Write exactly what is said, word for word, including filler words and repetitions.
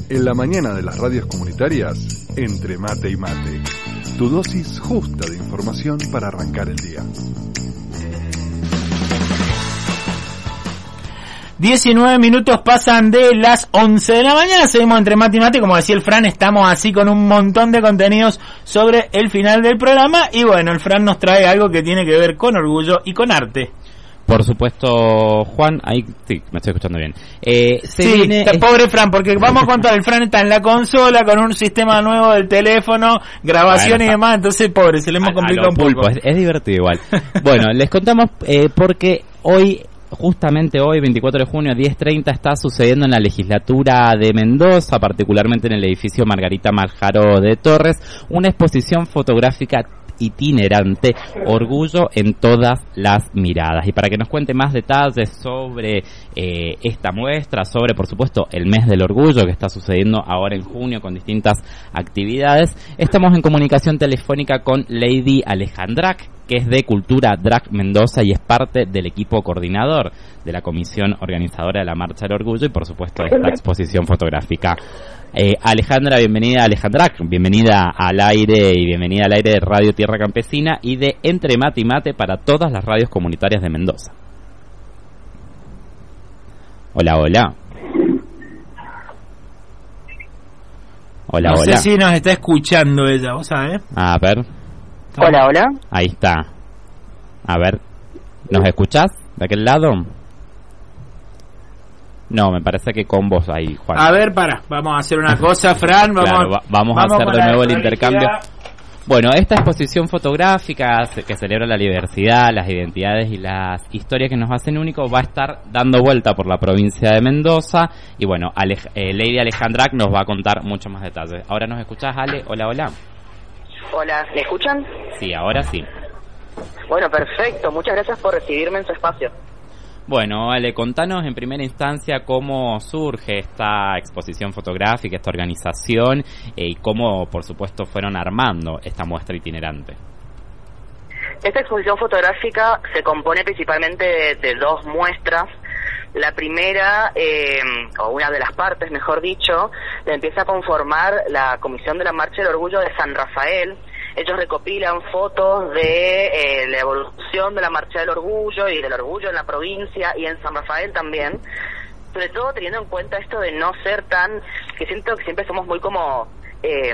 En la mañana de las radios comunitarias, Entre Mate y Mate. Tu dosis justa de información para arrancar el día. diecinueve minutos pasan de las once de la mañana, seguimos Entre Mate y Mate, como decía el Fran, estamos así con un montón de contenidos sobre el final del programa, y bueno, el Fran nos trae algo que tiene que ver con orgullo y con arte. Por supuesto, Juan, ahí sí, me estoy escuchando bien. Eh, se sí, viene... está, pobre Fran, porque vamos a contar, el Fran está en la consola con un sistema nuevo del teléfono, grabación bueno, y demás, entonces pobre, se le hemos a, complicado a un pulpo, poco. Es, es divertido igual. Bueno, les contamos eh, porque hoy... Justamente hoy, veinticuatro de junio, diez treinta, está sucediendo en la legislatura de Mendoza, particularmente en el edificio Margarita Marjaro de Torres, una exposición fotográfica itinerante, Orgullo en todas las miradas. Y para que nos cuente más detalles sobre eh, esta muestra, sobre por supuesto el mes del orgullo que está sucediendo ahora en junio con distintas actividades, estamos en comunicación telefónica con Lady Alejandrak, que es de Cultura Drag Mendoza y es parte del equipo coordinador de la comisión organizadora de la Marcha del Orgullo y por supuesto de esta exposición fotográfica. Eh, Alejandra, bienvenida, Alejandra, bienvenida al aire y bienvenida al aire de Radio Tierra Campesina y de Entre Mate y Mate para todas las radios comunitarias de Mendoza. Hola, hola. Hola, no hola. sé si nos está escuchando ella, ¿vos sabés? A ver. Hola, hola. Ahí está. A ver, ¿nos escuchás de aquel lado? No, me parece que con vos ahí, Juan. A ver, para, vamos a hacer una cosa, Fran. Vamos, claro, va, vamos, vamos a hacer de nuevo el intercambio. Bueno, esta exposición fotográfica que celebra la diversidad, las identidades y las historias que nos hacen únicos va a estar dando vuelta por la provincia de Mendoza. Y bueno, Ale, eh, Lady Alejandrak nos va a contar mucho más detalles. ¿Ahora nos escuchás, Ale? Hola, hola. Hola, ¿me escuchan? Sí, ahora sí. Bueno, perfecto. Muchas gracias por recibirme en su espacio. Bueno, Ale, contanos en primera instancia cómo surge esta exposición fotográfica, esta organización, eh, y cómo, por supuesto, fueron armando esta muestra itinerante. Esta exposición fotográfica se compone principalmente de, de dos muestras. La primera, eh, o una de las partes, mejor dicho, la empieza a conformar la Comisión de la Marcha del Orgullo de San Rafael. Ellos recopilan fotos de eh, la evolución de la Marcha del Orgullo y del orgullo en la provincia y en San Rafael también, sobre todo teniendo en cuenta esto de no ser tan, que siento que siempre somos muy como... Eh,